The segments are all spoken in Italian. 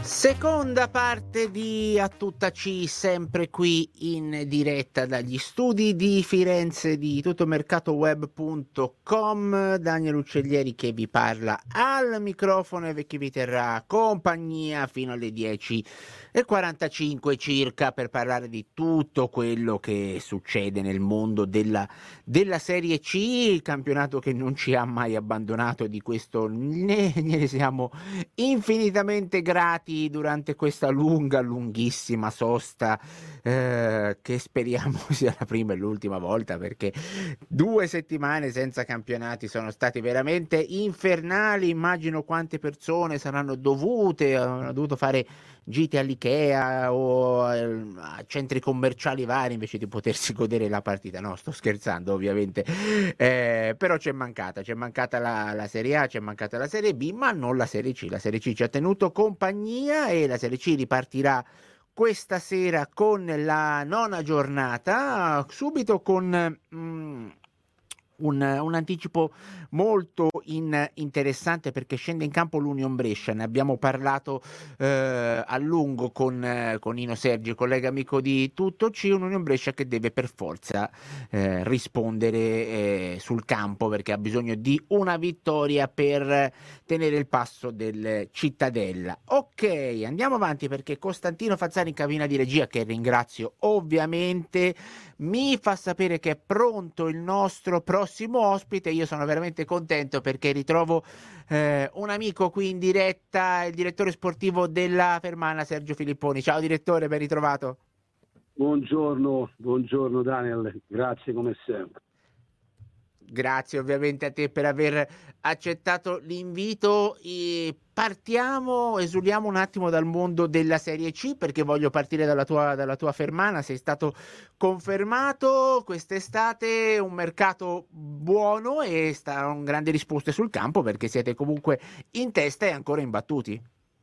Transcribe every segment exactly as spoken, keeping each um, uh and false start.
Seconda parte di A Tutta C, sempre qui in diretta dagli studi di Firenze di tuttomercatoweb punto com. Daniel Uccellieri che vi parla al microfono e che vi terrà compagnia fino alle dieci e quarantacinque circa per parlare di tutto quello che succede nel mondo della, della Serie C, il campionato che non ci ha mai abbandonato e di questo ne, ne siamo infinitamente grati durante questa lunga, lunghissima sosta eh, che speriamo sia la prima e l'ultima volta, perché due settimane senza campionati sono stati veramente infernali. Immagino quante persone saranno dovute, hanno dovuto fare gite all'Ikea o a centri commerciali vari invece di potersi godere la partita. No, sto scherzando ovviamente, eh, però c'è mancata, c'è mancata la, la Serie A, c'è mancata la Serie B, ma non la Serie C. La Serie C ci ha tenuto compagnia e la Serie C ripartirà questa sera con la nona giornata, subito con mm, un, un anticipo molto in, interessante, perché scende in campo l'Union Brescia. Ne abbiamo parlato eh, a lungo con, eh, con Nino Sergi, collega amico di Tutto C. Un Union Brescia che deve per forza eh, rispondere eh, sul campo, perché ha bisogno di una vittoria per tenere il passo del Cittadella. Ok, andiamo avanti, perché Costantino Fazzari in cabina di regia, che ringrazio ovviamente, mi fa sapere che è pronto il nostro prossimo ospite. Io sono veramente contento perché ritrovo eh, un amico qui in diretta, il direttore sportivo della Fermana, Sergio Filipponi. Ciao direttore, ben ritrovato. Buongiorno, buongiorno Daniel, grazie come sempre. Grazie ovviamente a te per aver accettato l'invito. E partiamo, esuliamo un attimo dal mondo della Serie C, perché voglio partire dalla tua, dalla tua Fermana. Sei stato confermato quest'estate, un mercato buono e sta un grande risposte sul campo, perché siete comunque in testa e ancora imbattuti.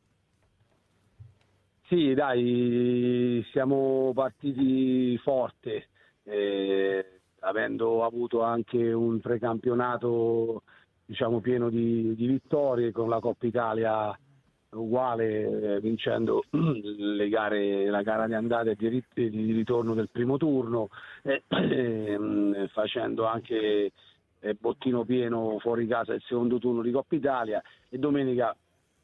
Sì, dai, siamo partiti forte, eh, avendo avuto anche un precampionato, diciamo, pieno di, di vittorie, con la Coppa Italia uguale, eh, vincendo le gare, la gara di andata e di, rit- di ritorno del primo turno, eh, ehm, facendo anche eh, bottino pieno fuori casa il secondo turno di Coppa Italia, e domenica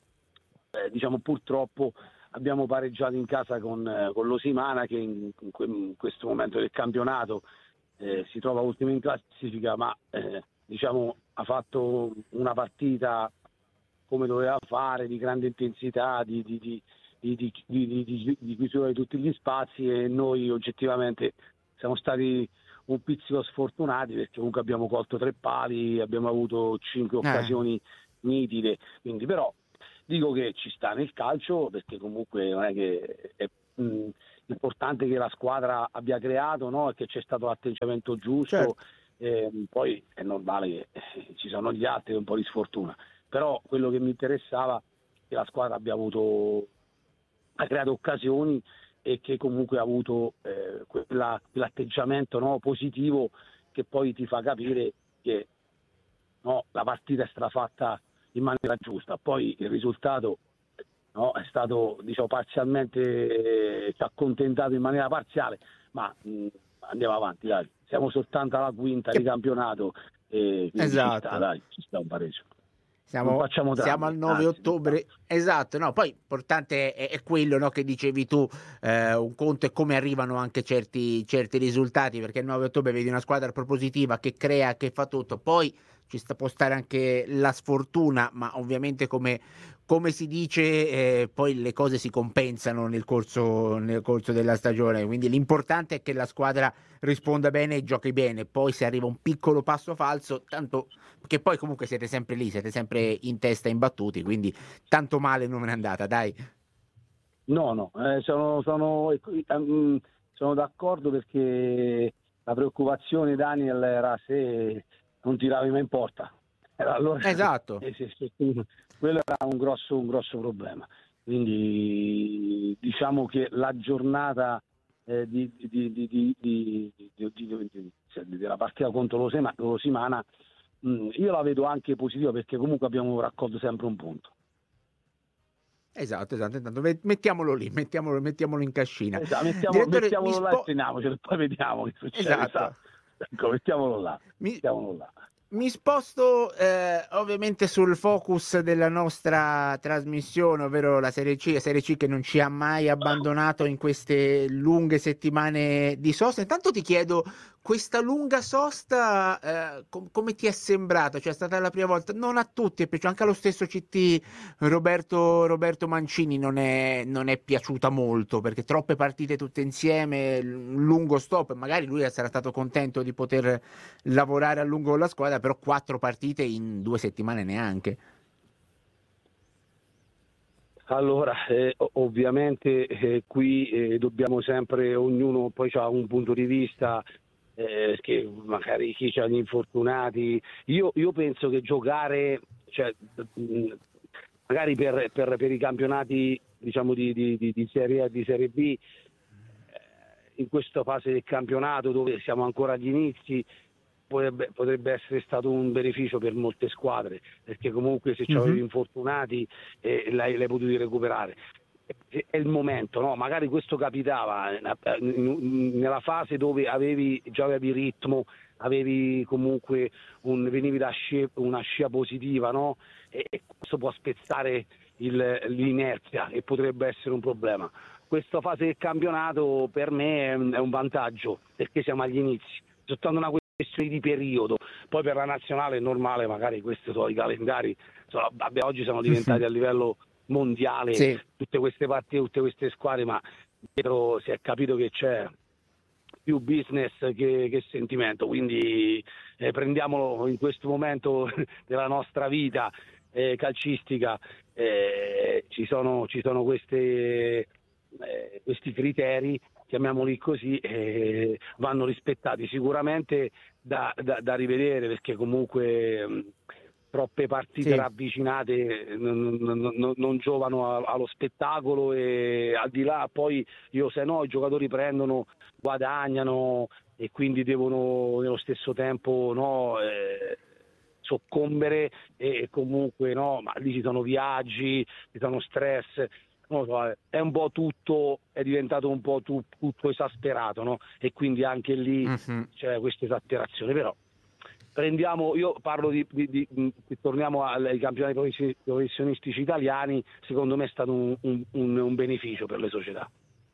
eh, diciamo purtroppo abbiamo pareggiato in casa con, eh, con l'Osimana, che in, in, que- in questo momento del campionato eh, si trova ultimo in classifica, ma eh, diciamo ha fatto una partita come doveva fare, di grande intensità, di, di, di, di, di, di, di, di chiusura di tutti gli spazi, e noi oggettivamente siamo stati un pizzico sfortunati, perché comunque abbiamo colto tre pali, abbiamo avuto cinque occasioni Eh. nitide, quindi però dico che ci sta nel calcio, perché comunque non è che è mh, importante che la squadra abbia creato, no? E che c'è stato l'atteggiamento giusto, Certo. eh, poi è normale che eh, ci sono gli altri, un po' di sfortuna, però quello che mi interessava è che la squadra abbia avuto, ha creato occasioni, e che comunque ha avuto eh, quella, quell'atteggiamento, no, positivo, che poi ti fa capire che, no, la partita è stata fatta in maniera giusta. Poi il risultato, no, è stato, diciamo, parzialmente, eh, ci ha accontentato in maniera parziale, ma mh, andiamo avanti, dai. Siamo soltanto alla quinta Che... di campionato, e quindi ci sta, Esatto. dai, ci sta un pareggio. Non Siamo, facciamo siamo drammi, al nove anzi, ottobre, esatto, no, poi importante è, è quello, no, che dicevi tu, eh, un conto è come arrivano anche certi, certi risultati, perché il nove ottobre vedi una squadra propositiva che crea, che fa tutto, poi ci sta, può stare anche la sfortuna, ma ovviamente come, come si dice, eh, poi le cose si compensano nel corso, nel corso della stagione, quindi l'importante è che la squadra risponda bene e giochi bene. Poi se arriva un piccolo passo falso, tanto, che poi comunque siete sempre lì, siete sempre in testa imbattuti, quindi tanto male non è andata, dai. no, no, eh, sono, sono, ehm, sono d'accordo, perché la preoccupazione, Daniel, era se non tiravi mai in porta. Era allora, Esatto. eh, se- se- quello era un grosso, un grosso problema. Quindi diciamo che la giornata eh, di, di, di, di, di, di- di- di- di- cioè, della partita contro l'Osema- l'Osimana, mh, io la vedo anche positiva, perché comunque abbiamo raccolto sempre un punto. Esatto, esatto, intanto mettiamolo lì, mettiamolo, mettiamolo in cascina. Esatto, mettiamo, Direttore, mettiamolo mi là spo- e teniamocelo, poi vediamo che succede. Esatto. Esatto. Ecco, mettiamolo là, Mi, mettiamolo là. mi sposto eh, ovviamente sul focus della nostra trasmissione, ovvero la Serie C, la Serie C che non ci ha mai abbandonato in queste lunghe settimane di sosta. Intanto ti chiedo, questa lunga sosta eh, com- come ti è sembrata? Cioè è stata la prima volta, non a tutti è piaciuto, anche allo stesso C T Roberto, Roberto Mancini non è, non è piaciuta molto, perché troppe partite tutte insieme, un lungo stop, magari lui sarà stato contento di poter lavorare a lungo con la squadra, però quattro partite in due settimane neanche. Allora, eh, ovviamente eh, qui eh, dobbiamo sempre, ognuno poi ha un punto di vista, eh, che magari chi ha gli infortunati. Io, io penso che giocare, cioè, mh, magari per, per, per i campionati diciamo di, di, di, di Serie A e di Serie B, eh, in questa fase del campionato dove siamo ancora agli inizi, Potrebbe, potrebbe essere stato un beneficio per molte squadre, perché comunque se c'avevi Mm-hmm. infortunati eh, l'hai, l'hai potuti recuperare. È il momento, no? Magari questo capitava nella fase dove avevi già avevi ritmo, avevi comunque un, venivi da scia, una scia positiva, no? E questo può spezzare il, l'inerzia e potrebbe essere un problema. Questa fase del campionato per me è un vantaggio, perché siamo agli inizi, soltanto una questione di periodo. Poi per la nazionale è normale, magari questi sono i calendari, sono, vabbè, oggi sono diventati a livello mondiale, sì. tutte queste partite, tutte queste squadre, ma dietro si è capito che c'è più business che, che sentimento, quindi eh, prendiamolo in questo momento della nostra vita eh, calcistica, eh, ci sono, ci sono queste, eh, questi criteri, chiamiamoli così, eh, vanno rispettati, sicuramente da, da, da rivedere, perché comunque mh, troppe partite Sì. ravvicinate non, non, non, non giovano a, allo spettacolo, e al di là poi io se no i giocatori prendono, guadagnano e quindi devono nello stesso tempo no, eh, soccombere, e comunque no, ma lì ci sono viaggi, ci sono stress. Non lo so, è un po' tutto, è diventato un po' tu, tutto esasperato, no? E quindi anche lì Mm-hmm. c'è questa esasperazione, però prendiamo, io parlo di, di, di, di torniamo ai campionati professionistici italiani, secondo me è stato un, un, un beneficio per le società.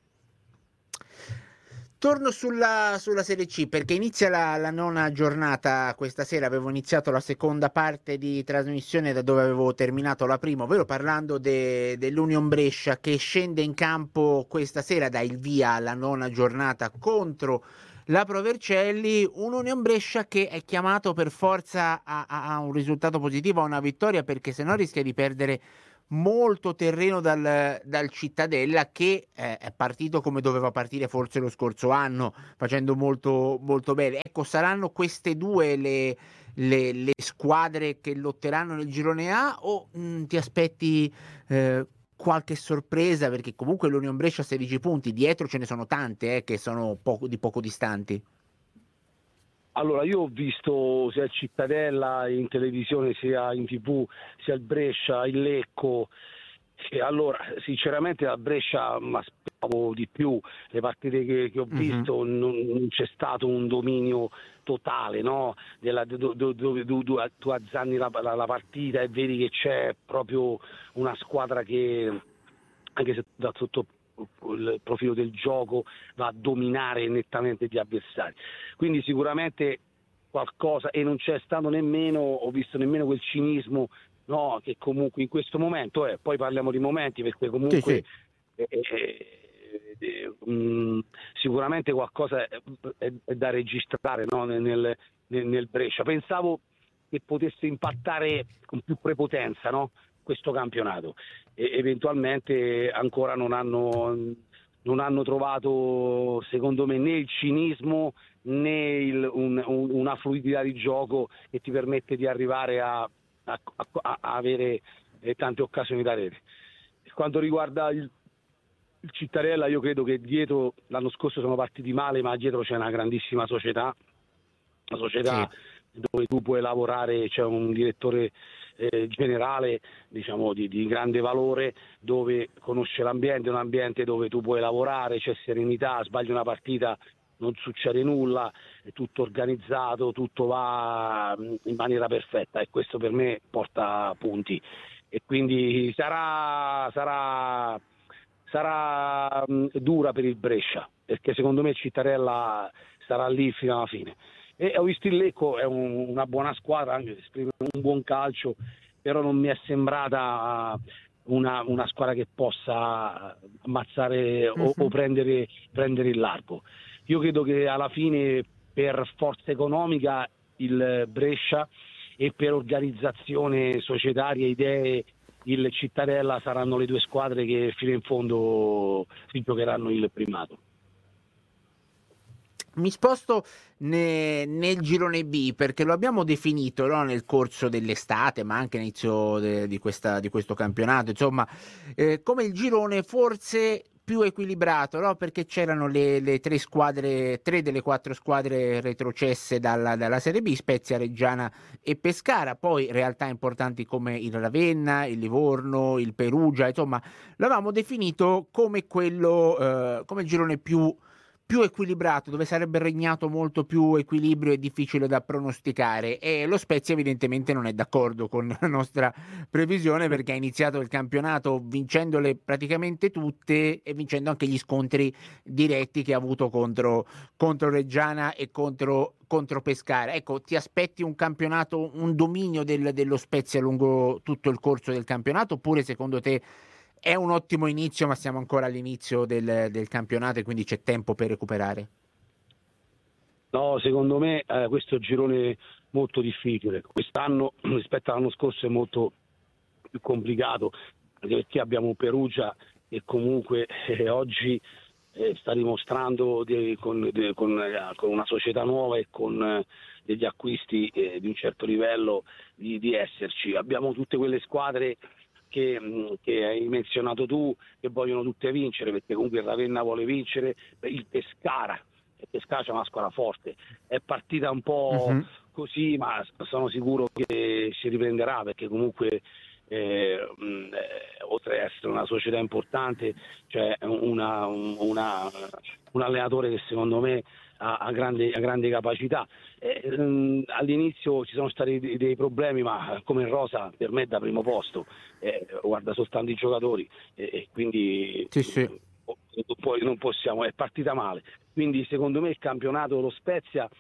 Torno sulla, sulla Serie C perché inizia la, la nona giornata questa sera. Avevo iniziato la seconda parte di trasmissione da dove avevo terminato la prima, ovvero parlando de, dell'Union Brescia che scende in campo questa sera, dà il via alla nona giornata contro la Pro Vercelli. Un Union Brescia che è chiamato per forza a, a, a un risultato positivo, a una vittoria, perché se no rischia di perdere molto terreno dal, dal Cittadella, che eh, è partito come doveva partire forse lo scorso anno, facendo molto, molto bene. Ecco, saranno queste due le, le, le squadre che lotteranno nel girone A, o mh, ti aspetti eh, qualche sorpresa? Perché comunque l'Union Brescia ha sedici punti, dietro ce ne sono tante eh, che sono poco, di poco distanti. Allora, io ho visto sia il Cittadella in televisione, sia in tv, sia il Brescia, il Lecco. E allora, sinceramente a Brescia mi aspettavo di più. Le partite che, che ho visto mm-hmm. non, non c'è stato un dominio totale, no? Della, dove do, do, do, do, tu azzanni la, la, la partita e vedi che c'è proprio una squadra che, anche se da sotto il profilo del gioco, va a dominare nettamente gli avversari, quindi sicuramente qualcosa, e non c'è stato nemmeno, ho visto nemmeno quel cinismo, no, che comunque in questo momento è, poi parliamo di momenti, perché comunque sì, sì. Eh, eh, eh, mh, sicuramente qualcosa è, è, è da registrare, no, nel, nel, nel Brescia. Pensavo che potesse impattare con più prepotenza, no, questo campionato, e eventualmente ancora non hanno, non hanno trovato, secondo me, né il cinismo né il, un, un, una fluidità di gioco che ti permette di arrivare a, a, a, a avere eh, tante occasioni da rete. Per quanto riguarda il, il Cittadella, io credo che dietro, l'anno scorso sono partiti male, ma dietro c'è una grandissima società, una società sì. dove tu puoi lavorare, c'è un direttore eh, generale, diciamo di, di grande valore, dove conosce l'ambiente, un ambiente dove tu puoi lavorare, c'è serenità, sbagli una partita non succede nulla, è tutto organizzato, tutto va in maniera perfetta, e questo per me porta punti, e quindi sarà sarà sarà mh, dura per il Brescia, perché secondo me il Cittadella sarà lì fino alla fine. E ho visto il Lecco, è un, una buona squadra, anche se esprime un buon calcio, però non mi è sembrata una, una squadra che possa ammazzare o, o Mhm. prendere, prendere il largo. Io credo che alla fine, per forza economica, il Brescia, e per organizzazione societaria, idee, il Cittadella saranno le due squadre che fino in fondo si giocheranno il primato. Mi sposto ne- nel girone B, perché lo abbiamo definito, no, nel corso dell'estate, ma anche all'inizio de- di, questa- di questo campionato, insomma, eh, come il girone forse più equilibrato, no? Perché c'erano le, le tre squadre, tre delle quattro squadre retrocesse dalla, dalla Serie B, Spezia, Reggiana e Pescara, poi realtà importanti come il Ravenna, il Livorno, il Perugia, insomma, l'avevamo definito come quello, eh, come il girone più più equilibrato, dove sarebbe regnato molto più equilibrio e difficile da pronosticare, e lo Spezia evidentemente non è d'accordo con la nostra previsione, perché ha iniziato il campionato vincendole praticamente tutte e vincendo anche gli scontri diretti che ha avuto contro, contro Reggiana e contro, contro Pescara. Ecco, ti aspetti un campionato, un dominio del- dello Spezia lungo tutto il corso del campionato, oppure secondo te è un ottimo inizio, ma siamo ancora all'inizio del, del campionato e quindi c'è tempo per recuperare? No, secondo me eh, questo è un girone molto difficile. Quest'anno rispetto all'anno scorso è molto più complicato, anche perché abbiamo un Perugia che comunque eh, oggi eh, sta dimostrando di- con, di- con, eh, con una società nuova e con eh, degli acquisti eh, di un certo livello di, di esserci. Abbiamo tutte quelle squadre che, mh, che hai menzionato tu, che vogliono tutte vincere, perché comunque il Ravenna vuole vincere, il Pescara, il Pescara c'è una squadra forte, è partita un po' Mhm. così, ma sono sicuro che si riprenderà, perché comunque eh, mh, eh, oltre ad essere una società importante, c'è una, un, una, un allenatore che secondo me ha, ha, grande, ha grandi capacità. Eh, mh, all'inizio ci sono stati dei, dei problemi, ma come in rosa per me è da primo posto, eh, guarda soltanto i giocatori, e eh, quindi Sì, mh, sì. poi non possiamo, è partita male. Quindi secondo me il campionato lo Spezia,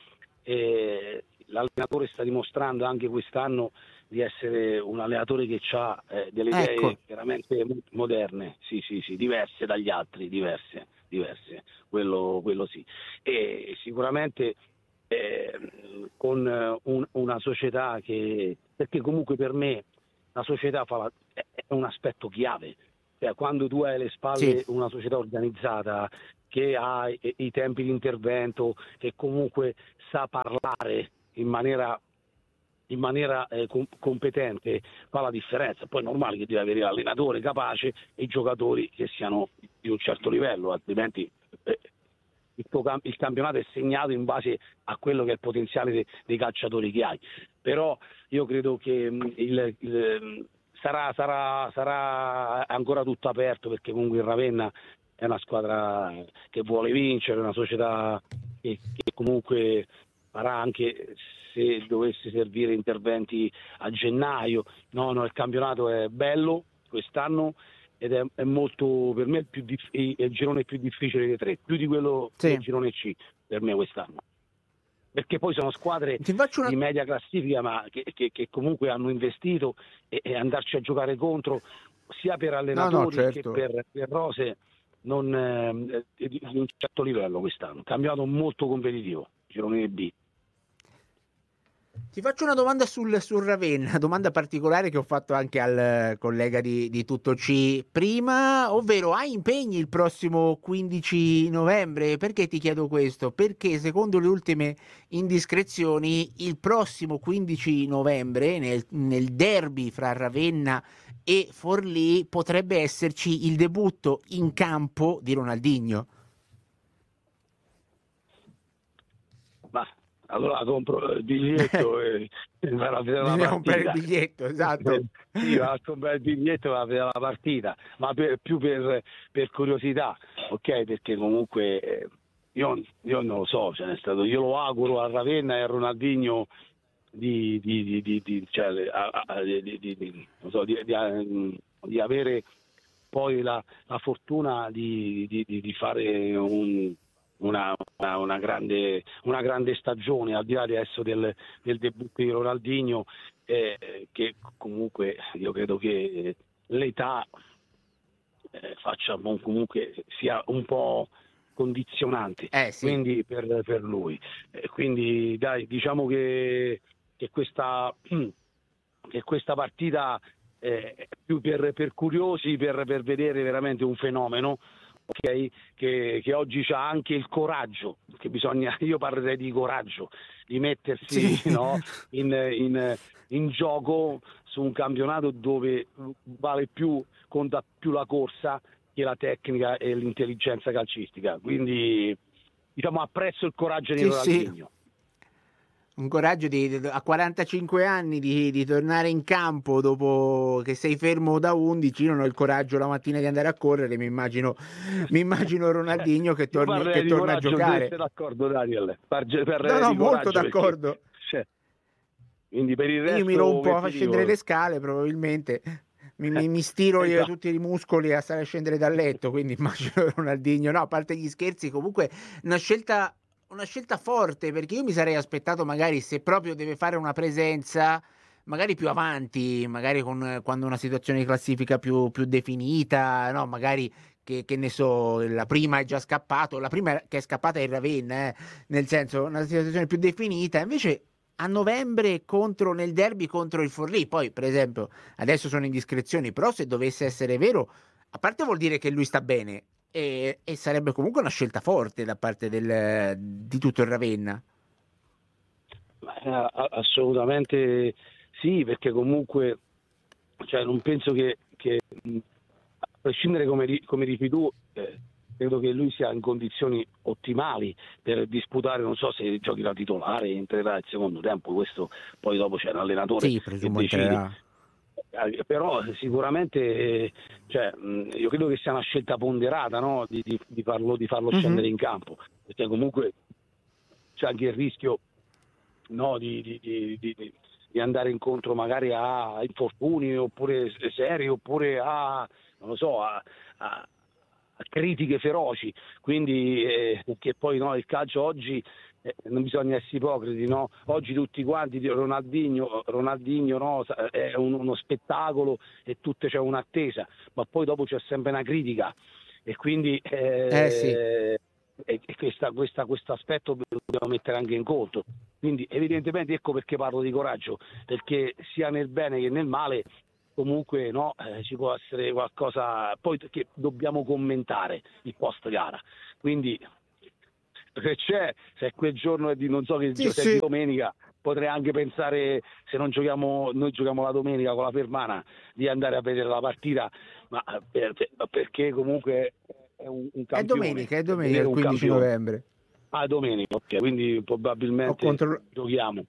eh, l'allenatore sta dimostrando anche quest'anno di essere un allenatore che ha eh, delle idee Ecco, veramente moderne, sì, sì, sì, diverse dagli altri, diverse, diverse, quello, quello sì. E sicuramente eh, con eh, un- una società che, perché comunque per me la società fa la- è è un aspetto chiave, cioè quando tu hai alle sì. spalle una società organizzata che ha i, i tempi di intervento, che comunque sa parlare in maniera in maniera eh, com- competente, fa la differenza. Poi è normale che devi avere l'allenatore capace e i giocatori che siano di un certo livello, altrimenti eh, il, tuo cam- il campionato è segnato in base a quello che è il potenziale de- dei calciatori che hai. Però io credo che mh, il, il- sarà, sarà, sarà ancora tutto aperto, perché comunque il Ravenna è una squadra che vuole vincere, una società che, che comunque farà, anche se dovesse servire interventi a gennaio. No, no, il campionato è bello quest'anno ed è, è molto, per me, il, più dif- è il girone più difficile dei tre, più di quello del Sì. girone C per me quest'anno. Perché poi sono squadre Ti faccio una... di media classifica, ma che, che- che comunque hanno investito, e, e andarci a giocare contro, sia per No, no, allenatori che certo. per, per rose, non, eh, è di di un certo livello quest'anno. Campionato molto competitivo, girone B. Ti faccio una domanda sul, sul Ravenna, domanda particolare che ho fatto anche al eh, collega di, di Tutto C prima, ovvero hai impegni il prossimo quindici novembre? Perché ti chiedo questo? Perché secondo le ultime indiscrezioni il prossimo quindici novembre nel, nel derby fra Ravenna e Forlì potrebbe esserci il debutto in campo di Ronaldinho. Ma allora compro il biglietto e vado a vedere la Bisogna comprare il partita. biglietto, esatto. Sì, vado a comprare il biglietto e vado a vedere la partita, ma per, più per, per curiosità, ok? Perché comunque eh, io, io non lo so, cioè, è stato, io lo auguro a Ravenna e a Ronaldinho di, di, di, di, di, cioè, a- a- di, di, di- di- non so, di- di- di avere poi la, la fortuna di, di, di- di fare un- una, una- una grande, una grande stagione, al di là adesso del, del debutto di Ronaldinho, eh, che comunque io credo che l'età eh, faccia bon, comunque sia un po' condizionante, Eh sì. quindi per, per lui. Eh, quindi dai, diciamo che, che questa che questa partita eh, è più per, per curiosi, per, per vedere veramente un fenomeno, ok? Che, che oggi c'ha anche il coraggio, che bisogna, io parlerei di coraggio, di mettersi Sì. no, in, in, in gioco su un campionato dove vale più, conta più la corsa che la tecnica e l'intelligenza calcistica. Quindi diciamo apprezzo il coraggio di Sì, sì. Ronaldinho. Un coraggio di, a quarantacinque anni di, di tornare in campo dopo che sei fermo da undici. Io non ho il coraggio la mattina di andare a correre, mi immagino, mi immagino Ronaldinho che, Io torni, parlerei che di torna a coraggio, se giocare. sei d'accordo Daniel, Par- No, parlerei no, di molto coraggio perché d'accordo. cioè, quindi per il Io mi resto rompo che a ti scendere dico? le scale, probabilmente. Mi, mi, mi stiro io Esatto. tutti i muscoli a stare a scendere dal letto, quindi immagino Ronaldinho. No, a parte gli scherzi, comunque una scelta, una scelta forte, perché io mi sarei aspettato magari se proprio deve fare una presenza, magari più avanti, magari con, quando una situazione di classifica più, più definita, no? Magari che, che ne so, la prima è già scappato, la prima che è scappata è il Ravenna, eh? Nel senso, una situazione più definita. Invece a novembre contro, nel derby contro il Forlì, poi per esempio adesso sono indiscrezioni, però se dovesse essere vero, a parte vuol dire che lui sta bene e, e sarebbe comunque una scelta forte da parte del, di tutto il Ravenna. Eh, assolutamente sì, perché comunque cioè, non penso che, che mh, a prescindere come, ri- come dici tu, eh, credo che lui sia in condizioni ottimali per disputare, non so se giochi da titolare, entrerà il secondo tempo, questo poi dopo c'è un allenatore Sì, che presumo decide. entrerà. Eh, Però sicuramente eh, cioè, mh, io credo che sia una scelta ponderata, no? di, di- di farlo, di farlo Mhm. scendere in campo, perché comunque c'è anche il rischio no, di, di- di- di- di- di andare incontro magari a infortuni oppure seri oppure a non lo so a, a- a critiche feroci, quindi eh, che poi no, il calcio oggi eh, non bisogna essere ipocriti, no? Oggi tutti quanti di Ronaldinho, Ronaldinho no, sa- è un- uno spettacolo e tutto c'è un'attesa, ma poi dopo c'è sempre una critica e quindi Eh sì. eh, e e questa- questa- questo aspetto lo dobbiamo mettere anche in conto. Quindi evidentemente ecco perché parlo di coraggio, perché sia nel bene che nel male comunque no, eh, ci può essere qualcosa poi che dobbiamo commentare il post gara. Quindi se c'è, se è quel giorno è di non so che Sì, gio- se è di sì. domenica, potrei anche pensare se non giochiamo, noi giochiamo la domenica con la Fermana di andare a vedere la partita, ma eh, per- per- perché comunque è un, un È campione, domenica, è per domenica, vedere il un quindici campione. novembre. Ah, domenica, ok, quindi Ho probabilmente contro... giochiamo.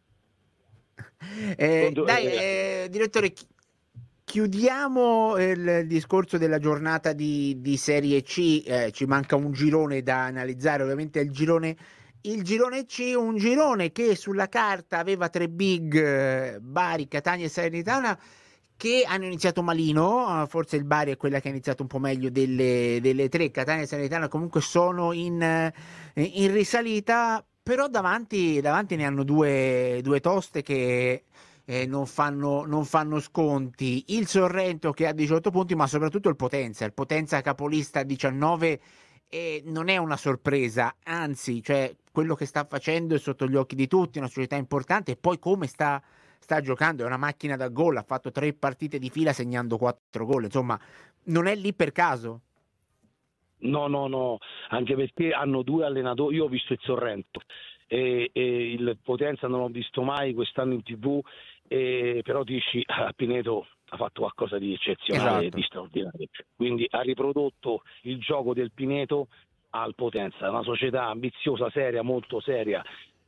Eh, Contro- dai, eh, eh, direttore, chi- chiudiamo il, il discorso della giornata di, di Serie C. Eh, ci manca un girone da analizzare, ovviamente il girone, il girone C, un girone che sulla carta aveva tre big, eh, Bari, Catania e Salernitana, che hanno iniziato malino. eh, Forse il Bari è quella che ha iniziato un po' meglio delle, delle tre. Catania e Salernitana comunque sono in, eh, in risalita, però davanti, davanti ne hanno due, due toste che eh, non fanno, non fanno sconti. Il Sorrento che ha diciotto punti, ma soprattutto il Potenza. Il Potenza capolista a diciannove, e non è una sorpresa, anzi, cioè, quello che sta facendo è sotto gli occhi di tutti, una società importante, e poi come sta, sta giocando, è una macchina da gol, ha fatto tre partite di fila segnando quattro gol, insomma, non è lì per caso. no, no, no, anche perché hanno due allenatori, io ho visto il Sorrento e, e il Potenza non l'ho visto mai quest'anno in tivù, e, però dici ah, Pineto ha fatto qualcosa di eccezionale e di Esatto. straordinario, quindi ha riprodotto il gioco del Pineto al Potenza, una società ambiziosa, seria, molto seria,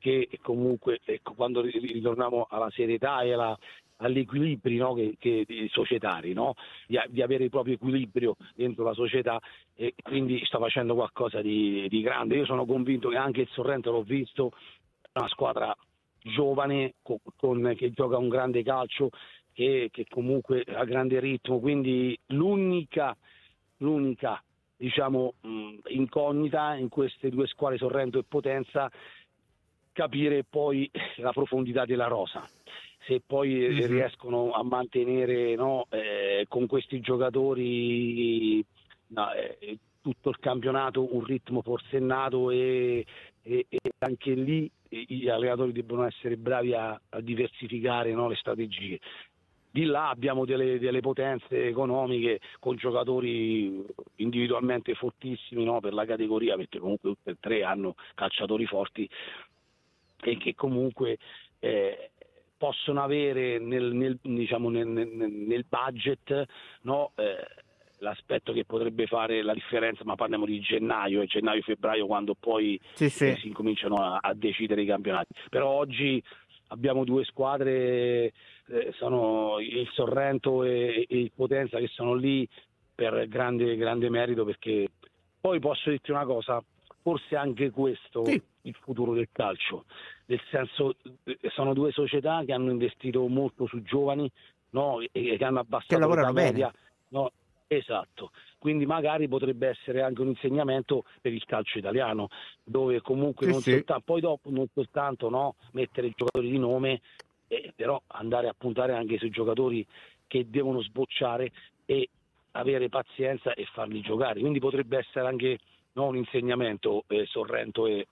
che comunque, ecco, quando ritorniamo alla serietà e alla, all'equilibrio, no? che, che societari, no? di, di avere il proprio equilibrio dentro la società, e quindi sta facendo qualcosa di, di grande. Io sono convinto che anche il Sorrento, l'ho visto, è una squadra giovane con, con, che gioca un grande calcio, che, che comunque ha grande ritmo, quindi l'unica, l'unica diciamo mh, incognita in queste due squadre, Sorrento e Potenza, capire poi la profondità della rosa, se poi mm-hmm. riescono a mantenere, no, eh, con questi giocatori no, eh, tutto il campionato un ritmo forsennato, e, e, e anche lì gli allenatori debbono essere bravi a, a diversificare, no, le strategie. Di là abbiamo delle, delle potenze economiche con giocatori individualmente fortissimi, no, per la categoria, perché comunque tutte e tre hanno calciatori forti e che comunque eh, possono avere nel, nel, diciamo, nel, nel, nel budget, no, eh, l'aspetto che potrebbe fare la differenza, ma parliamo di gennaio e gennaio-febbraio, quando poi sì, sì. Eh, si incominciano a, a decidere i campionati. Però oggi abbiamo due squadre, eh, sono il Sorrento e, e il Potenza, che sono lì per grande, grande merito, perché poi posso dirti una cosa, forse anche questo sì. il futuro del calcio, nel senso, sono due società che hanno investito molto su giovani, no, e che hanno abbassato l'età media, no? Esatto, quindi magari potrebbe essere anche un insegnamento per il calcio italiano, dove comunque sì, non sì. soltanto, poi dopo non soltanto, no, mettere i giocatori di nome, eh, però andare a puntare anche sui giocatori che devono sbocciare e avere pazienza e farli giocare, quindi potrebbe essere anche, no, un insegnamento, eh, Sorrento e,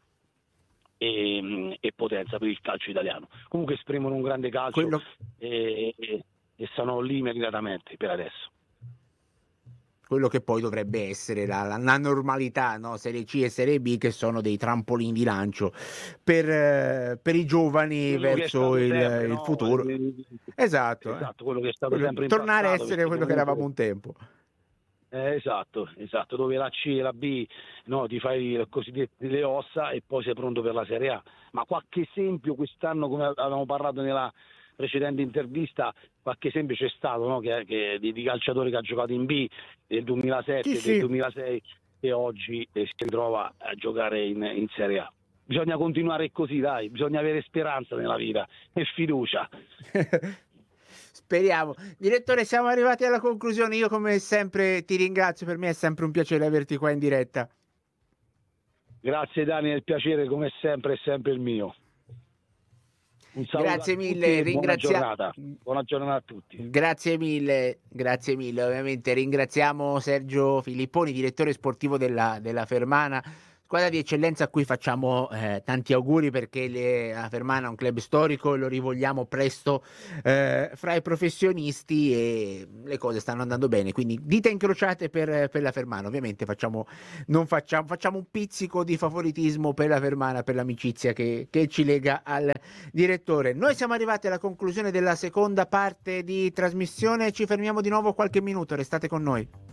e, e Potenza per il calcio italiano. Comunque esprimono un grande calcio. Quello... e, e, e sono lì meritatamente per adesso. Quello che poi dovrebbe essere la, la, la normalità, no? Serie C e Serie B, che sono dei trampolini di lancio per, eh, per i giovani quello verso il, sempre, il no? futuro. Esatto, esatto, quello che è stato quello, sempre in tornare a passato, essere quello comunque... che eravamo un tempo. Eh, esatto, esatto, dove la C e la B, no, ti fai le cosiddette le ossa e poi sei pronto per la Serie A. Ma qualche esempio quest'anno, come avevamo parlato nella precedente intervista, qualche esempio c'è stato, no? che, che, di, di calciatori che ha giocato in B del duemilasette, sì, del sì. duemilasei, e oggi eh, si ritrova a giocare in, in Serie A. Bisogna continuare così, dai, bisogna avere speranza nella vita e fiducia. Speriamo. Direttore, siamo arrivati alla conclusione. Io come sempre ti ringrazio, per me è sempre un piacere averti qua in diretta. Grazie Dani, il piacere come sempre è sempre il mio. Un grazie mille, ringrazia... buona giornata. Buona giornata a tutti. Grazie mille, grazie mille. Ovviamente ringraziamo Sergio Filipponi, direttore sportivo della, della Fermana, squadra di eccellenza a cui facciamo eh, tanti auguri, perché le, la Fermana è un club storico e lo rivogliamo presto eh, fra i professionisti, e le cose stanno andando bene, quindi dita incrociate per, per la Fermana. Ovviamente facciamo, non facciamo, facciamo un pizzico di favoritismo per la Fermana, per l'amicizia che, che ci lega al direttore. Noi siamo arrivati alla conclusione della seconda parte di trasmissione, ci fermiamo di nuovo qualche minuto, restate con noi.